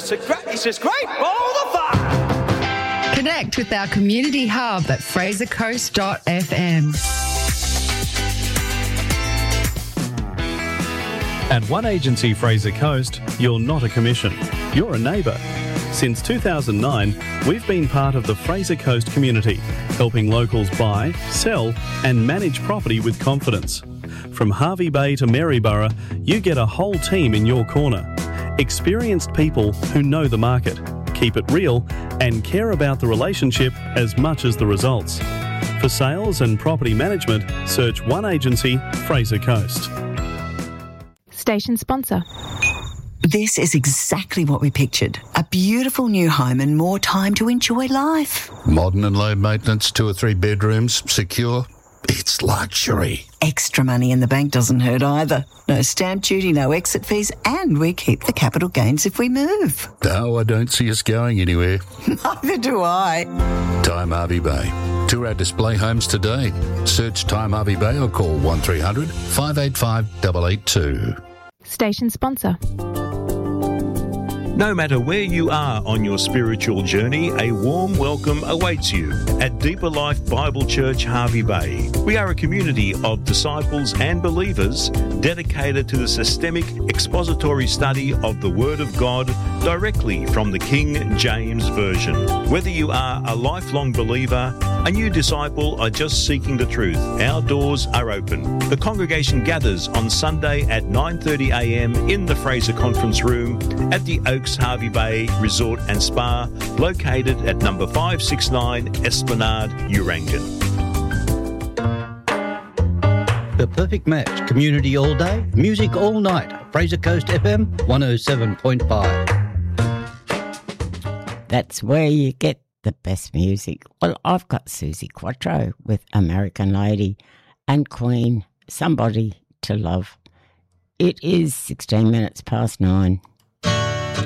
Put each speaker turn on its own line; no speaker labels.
It's just great. All the fun.
Connect with our community hub at frasercoast.fm.
At One Agency Fraser Coast, you're not a commission, you're a neighbour. Since 2009, we've been part of the Fraser Coast community, helping locals buy, sell and manage property with confidence. From Hervey Bay to Maryborough, you get a whole team in your corner. Experienced people who know the market, keep it real and care about the relationship as much as the results. For sales and property management, search One Agency Fraser Coast.
Station sponsor.
This is exactly what we pictured. A beautiful new home and more time to enjoy life.
Modern and low maintenance, 2 or 3 bedrooms, secure. It's luxury.
Extra money in the bank doesn't hurt either. No stamp duty, no exit fees, and we keep the capital gains if we move.
No, I don't see us going anywhere.
Neither do I.
Time Hervey Bay. Tour our display homes today. Search Time Hervey Bay or call 1300 585 882.
Station sponsor.
No matter where you are on your spiritual journey, a warm welcome awaits you at Deeper Life Bible Church, Hervey Bay. We are a community of disciples and believers dedicated to the systemic expository study of the Word of God directly from the King James Version. Whether you are a lifelong believer, a new disciple, or just seeking the truth, our doors are open. The congregation gathers on Sunday at 9:30 a.m. in the Fraser Conference Room at the Oaks Hervey Bay Resort and Spa, located at number 569 Esplanade, Urangan.
The perfect match. Community all day, music all night. Fraser Coast FM 107.5.
That's where you get the best music. Well, I've got Susie Quattro with American Lady and Queen, Somebody to Love. It is 16 minutes past 9.